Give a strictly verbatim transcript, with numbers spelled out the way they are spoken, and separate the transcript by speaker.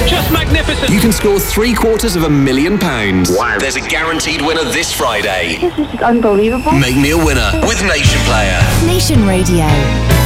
Speaker 1: Just magnificent.
Speaker 2: You can score three quarters of a million pounds.
Speaker 3: Wow.
Speaker 4: There's a guaranteed winner this Friday.
Speaker 5: This is unbelievable.
Speaker 4: Make me a winner with Nation Player.
Speaker 6: Nation Radio.